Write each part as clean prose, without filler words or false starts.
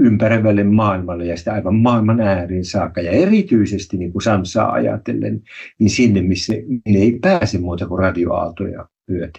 ympäröivälle maailmalle ja sitä aivan maailman ääriin saakka. Ja erityisesti niin kuin Sansaa ajatellen, niin sinne, missä ei pääse muuta kuin radioaaltoja myöten.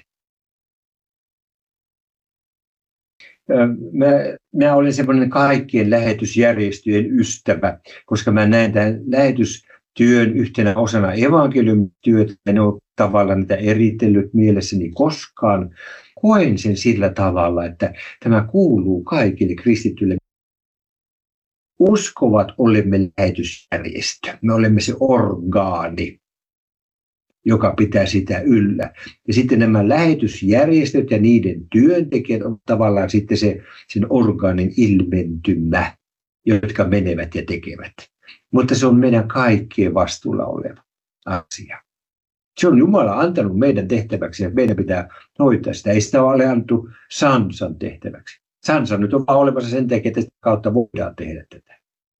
Mä olen semmoinen kaikkien lähetysjärjestöjen ystävä, koska mä näen tämän lähetystyön yhtenä osana evankeliumityötä. En ole tavallaan niitä eritellyt mielessäni koskaan. Koen sen sillä tavalla, että tämä kuuluu kaikille kristityille. Uskovat olemme lähetysjärjestö. Me olemme se orgaani, joka pitää sitä yllä. Ja sitten nämä lähetysjärjestöt ja niiden työntekijät on tavallaan sitten sen orgaanin ilmentymä, jotka menevät ja tekevät. Mutta se on meidän kaikkien vastuulla oleva asia. Se on Jumala antanut meidän tehtäväksi ja meidän pitää hoitaa sitä. Ei sitä ole annettu Sansan tehtäväksi. Sansa nyt on vaan olemassa sen takia, että sitä kautta voidaan tehdä tätä.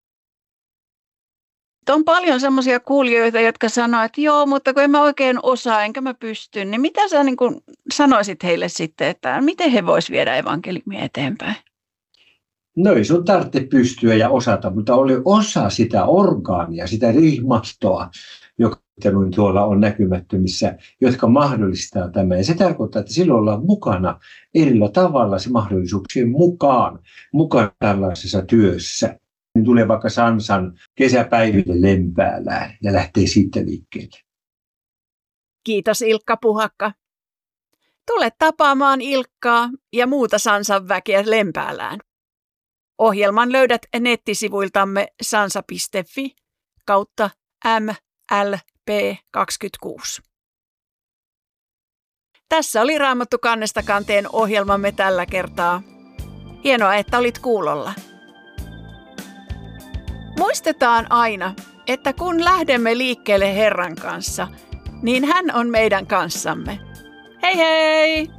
On paljon semmoisia kuulijoita, jotka sanoo, että joo, mutta kun en mä oikein osaa, enkä mä pysty, niin mitä sä niin kuin sanoisit heille sitten, että miten he vois viedä evankeliumia eteenpäin? No ei sun tarvitse pystyä ja osata, mutta oli osa sitä orgaania, sitä rihmastoa, joka tuolla on näkymättömissä, jotka mahdollistaa tämän. Ja se tarkoittaa, että silloin ollaan mukana erillä tavalla se mahdollisuuksien mukaan tällaisessa työssä. Tulee vaikka Sansan kesäpäiville Lempäälään ja lähtee siitä liikkeelle. Kiitos Ilkka Puhakka. Tule tapaamaan Ilkkaa ja muuta Sansan väkeä Lempäälään. Ohjelman löydät nettisivuiltamme sansa.fi/MLP26. Tässä oli Raamattu kannesta kanteen ohjelmamme tällä kertaa. Hienoa, että olit kuulolla. Muistetaan aina, että kun lähdemme liikkeelle Herran kanssa, niin hän on meidän kanssamme. Hei hei!